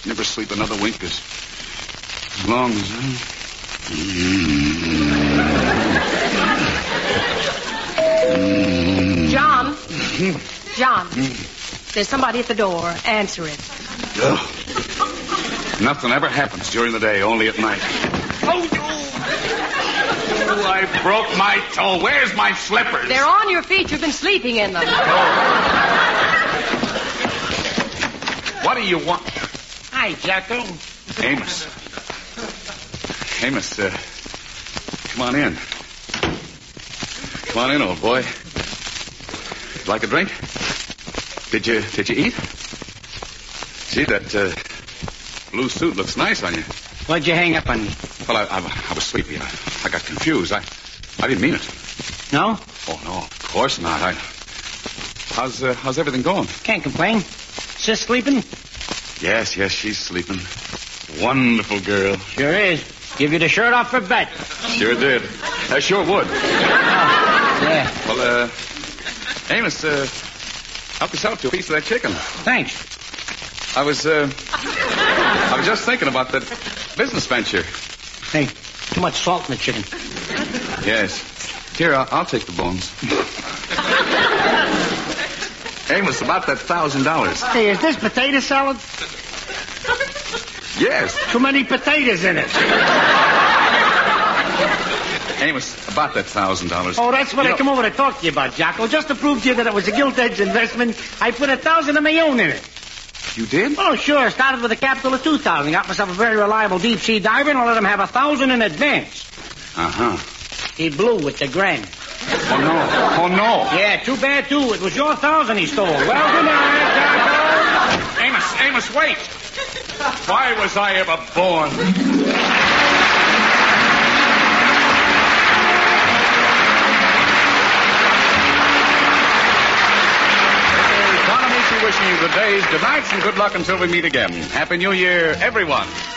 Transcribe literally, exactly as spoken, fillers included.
never sleep another wink as, as long as I... John. John. There's somebody at the door. Answer it. Ugh. Nothing ever happens during the day, only at night. Oh, you... Oh, I broke my toe. Where's my slippers? They're on your feet. You've been sleeping in them. Oh. What do you want? Hi, Jacko. Amos. Amos, uh, come on in. Come on in, old boy. Like a drink? Did you did you eat? Gee, that uh, blue suit looks nice on you. Why'd you hang up on me? Well, I, I, I was sleepy. I, I got confused. I I didn't mean it. No? Oh, no, of course not. I, how's, uh, how's everything going? Can't complain. Sis sleeping? Yes, yes, she's sleeping. Wonderful girl. Sure is. Give you the shirt off for bet. Sure did. I sure would. Yeah. Well, uh, Amos, uh, help yourself to a piece of that chicken. Thanks. I was, uh, I was just thinking about that business venture. Hey, too much salt in the chicken. Yes. Here, I'll, I'll take the bones. Amos, about that thousand dollars. Hey, is this potato salad? Yes. Too many potatoes in it. Amos, about that thousand dollars. Oh, that's what you I know... come over to talk to you about, Jocko. Just to prove to you that it was a gilt-edged investment, I put a thousand of my own in it. You did? Oh, sure. Started with a capital of two thousand. Got myself a very reliable deep-sea diver, and I let him have a thousand in advance. Uh-huh. He blew with the grand. Oh, no. Oh, no. Yeah, too bad, too. It was your thousand he stole. Well, good night, Jocko. Amos, Amos, wait. Why was I ever born? Wishing you good days, good nights, and good luck until we meet again. Happy New Year, everyone.